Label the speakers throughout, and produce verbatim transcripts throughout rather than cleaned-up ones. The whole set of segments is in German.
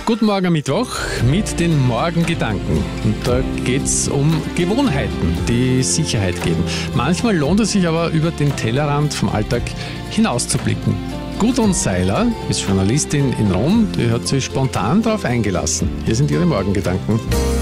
Speaker 1: Guten Morgen am Mittwoch mit den Morgengedanken. Und da geht es um Gewohnheiten, die Sicherheit geben. Manchmal lohnt es sich aber, über den Tellerrand vom Alltag hinauszublicken. Gudrun Seiler ist Journalistin in Rom, die hat sich spontan darauf eingelassen. Hier sind ihre Morgengedanken.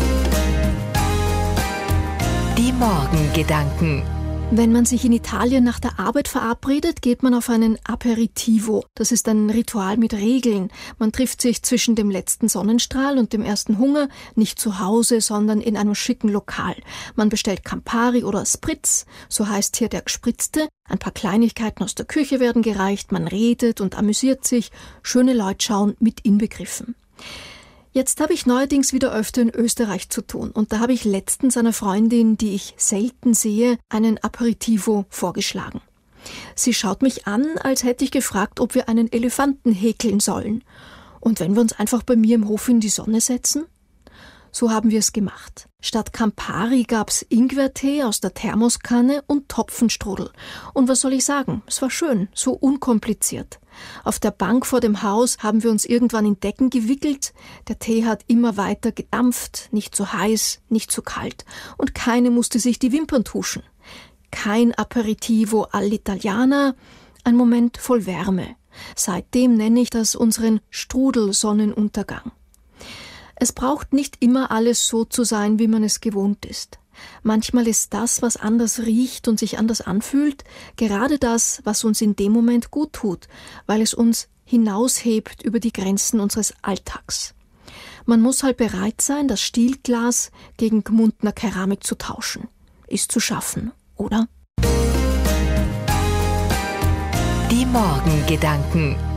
Speaker 2: Die Morgengedanken.
Speaker 3: Wenn man sich in Italien nach der Arbeit verabredet, geht man auf einen Aperitivo. Das ist ein Ritual mit Regeln. Man trifft sich zwischen dem letzten Sonnenstrahl und dem ersten Hunger, nicht zu Hause, sondern in einem schicken Lokal. Man bestellt Campari oder Spritz, so heißt hier der Gespritzte. Ein paar Kleinigkeiten aus der Küche werden gereicht, man redet und amüsiert sich. Schöne Leute schauen mit inbegriffen. Jetzt habe ich neuerdings wieder öfter in Österreich zu tun und da habe ich letztens einer Freundin, die ich selten sehe, einen Aperitivo vorgeschlagen. Sie schaut mich an, als hätte ich gefragt, ob wir einen Elefanten häkeln sollen. Und wenn wir uns einfach bei mir im Hof in die Sonne setzen? So haben wir es gemacht. Statt Campari gab's Ingwertee aus der Thermoskanne und Topfenstrudel. Und was soll ich sagen? Es war schön, so unkompliziert. Auf der Bank vor dem Haus haben wir uns irgendwann in Decken gewickelt. Der Tee hat immer weiter gedampft, nicht zu heiß, nicht zu kalt. Und keine musste sich die Wimpern tuschen. Kein Aperitivo all'Italiana, ein Moment voll Wärme. Seitdem nenne ich das unseren Strudelsonnenuntergang. Es braucht nicht immer alles so zu sein, wie man es gewohnt ist. Manchmal ist das, was anders riecht und sich anders anfühlt, gerade das, was uns in dem Moment gut tut, weil es uns hinaushebt über die Grenzen unseres Alltags. Man muss halt bereit sein, das Stielglas gegen Gmundner Keramik zu tauschen. Ist zu schaffen, oder?
Speaker 2: Die Morgengedanken.